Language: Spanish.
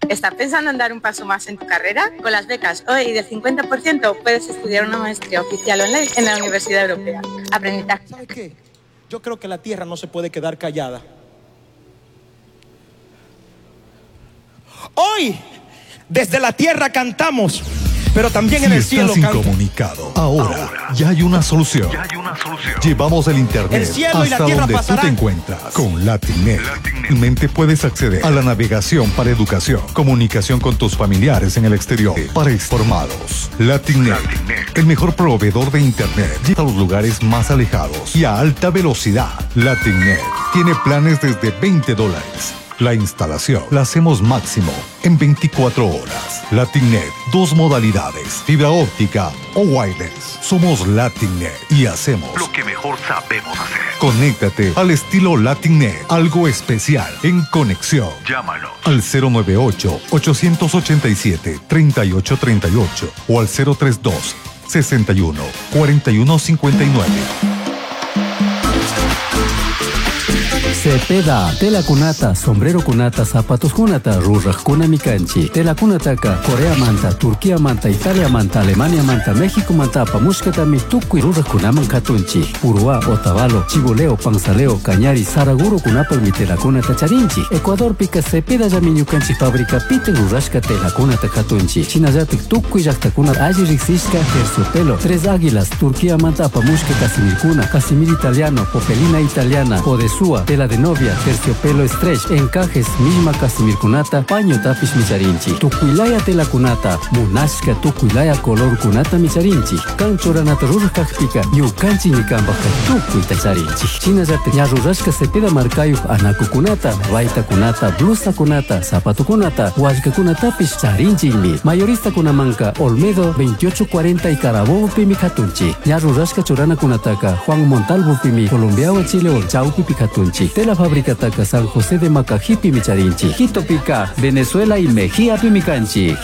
¿Estás pensando en dar un paso más en tu carrera? Con las becas hoy del 50% puedes estudiar una maestría oficial online en la Universidad Europea. Aprendizaje. ¿Sabes qué? Yo creo que la tierra no se puede quedar callada. Hoy, desde la tierra cantamos, pero también en el cielo estás canta. incomunicado, ahora ya hay una solución. Llevamos el internet El cielo y la hasta tierra donde tú pasarán. te encuentras. Con Latinnet. Mente puedes acceder a la navegación para educación, comunicación con tus familiares en el exterior, para informados. Latinnet, el mejor proveedor de internet. Llega a los lugares más alejados y a alta velocidad. Latinnet tiene planes desde $20. La instalación la hacemos máximo en 24 horas. Latinnet, 2 modalidades, fibra óptica o wireless. Somos Latinnet y hacemos lo que mejor sabemos hacer. Conéctate al estilo Latinnet, algo especial en conexión. Llámanos Al 098-887-3838 o al 032-61-4159. Cepeda, tela kunata, sombrero kunata, zapatos kunata, ruraj kuna mikanchi. Tela kunataka, Corea manta, Turquía manta, Italia manta, Alemania manta, México manta, pamushkata mi tukui ruraj kunaman katunchi. Purua, Otavalo, Chiboleo, Panzaleo, Cañari, Saraguro kunapal mi tela kunata charinchi. Ecuador pica Cepeda yaminyukanchi fábrica pite rurashka tela kunata katunchi. Chinayatik tukui yakta kunata aji rixishka terciopelo. 3 águilas, Turquía manta, pamushke casimir kuna, casimir italiano, popelina italiana, Odesúa, tela de novia, terciopelo stretch, encajes, misma casimir kunata, paño tapish micharinchi. Tukuilaya tela kunata, munashka tukuilaya color kunata micharinchi. Kanchoranata rurkakpika, yukanchi nikambaka tukui tacharinchi. Chinayate ñarurashka Cepeda markayu anaku kunata, vaita kunata, blusa kunata, zapato kunata, huashka kunatapish charinchi mi. Mayorista kunamanka, Olmedo 2840 y Carabobo pimi katunchi. Ñarurashka chorana kunataka, Juan Montalvo pimi, Colombiawa Chile o Chaupi pikatunchi. De la fábrica Taca San José de Macajipi Micharinchi. Quito Pica, Venezuela y Mejía Pimicanchi.